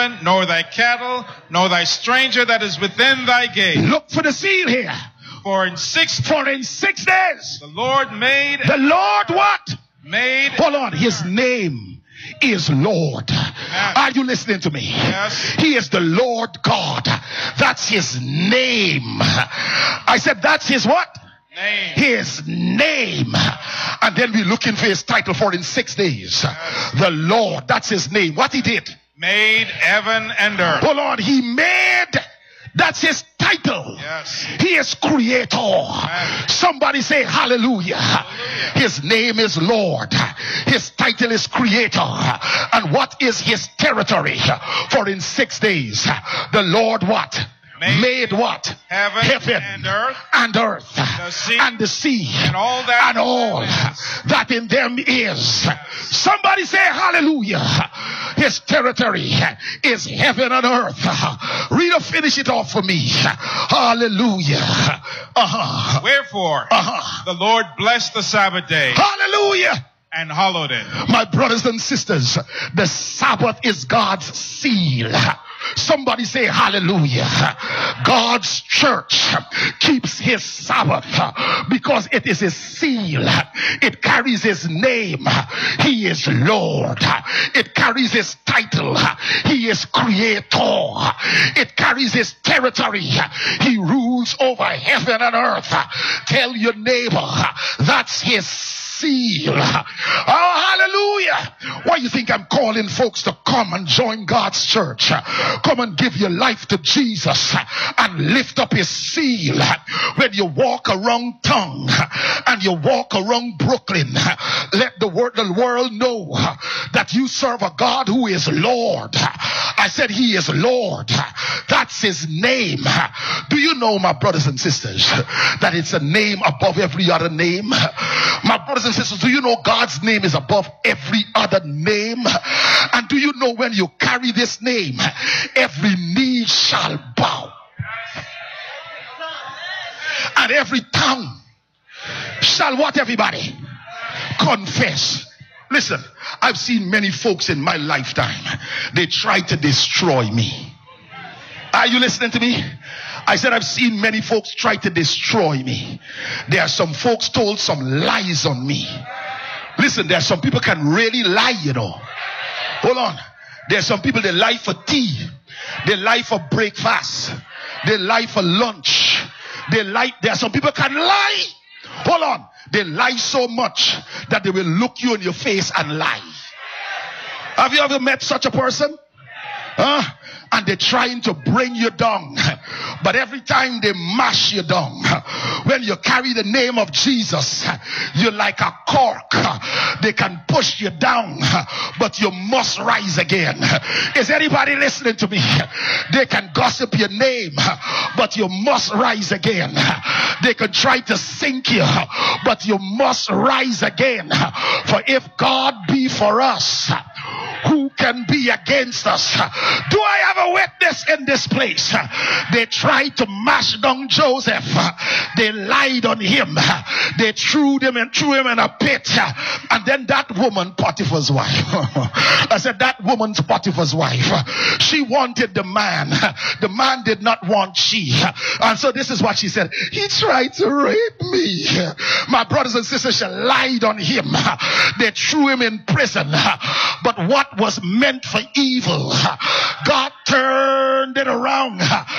servant, nor thy cattle, nor thy stranger that is within thy gate. Look for the seal here. For in 6 days, the Lord made. The Lord what? Made. Hold on. His name is Lord. Yes. Are you listening to me? Yes. He is the Lord God. That's his name. I said that's his what? Name. His name. And then we're looking for his title for in 6 days. Yes. The Lord. That's his name. What he did? Made heaven and earth. Hold on. He made. That's his title. Yes. He is creator. Amen. Somebody say hallelujah. Hallelujah. His name is Lord. His title is creator. And what is his territory? For in 6 days, the Lord what? Made what? Heaven and earth, the sea, and the sea, and all that in them is. Somebody say hallelujah. His territory is heaven and earth. Reader, finish it off for me. Hallelujah. Wherefore, the Lord blessed the Sabbath day. Hallelujah. And hallowed it. My brothers and sisters, the Sabbath is God's seal. Somebody say hallelujah. God's church keeps his Sabbath because it is his seal. It carries his name. He is Lord. It carries his title. He is creator. It carries his territory. He rules over heaven and earth. Tell your neighbor that's his seal. Oh, hallelujah. Why you think I'm calling folks to come and join God's church? Come and give your life to Jesus and lift up his seal. When you walk around town and you walk around Brooklyn, let the world know that you serve a God who is Lord. I said he is Lord. That's his name. Do you know, my brothers and sisters, that it's a name above every other name? My brothers and sisters, do you know God's name is above every other name? And do you know when you carry this name, every knee shall bow and every tongue shall what, everybody? Confess. Listen, I've seen many folks in my lifetime. They try to destroy me. Are you listening to me? I said I've seen many folks try to destroy me. There are some folks told some lies on me. Listen, there are some people can really lie, you know. Hold on. There are some people, they lie for tea. They lie for breakfast. They lie for lunch. There are some people can lie. Hold on. They lie so much that they will look you in your face and lie. Have you ever met such a person? And they're trying to bring you down, but every time they mash you down, when you carry the name of Jesus, you're like a cork. They can push you down, but you must rise again. Is anybody listening to me? They can gossip your name, but you must rise again. They can try to sink you, but you must rise again. For if God be for us, who can be against us? Do I have a witness in this place? They tried to mash down Joseph. They lied on him. They threw him in a pit. And then that woman, Potiphar's wife. I said that woman's Potiphar's wife. She wanted the man. The man did not want she. And so this is what she said. He tried to rape me. My brothers and sisters, she lied on him. They threw him in prison. But what was meant for evil, God turned it around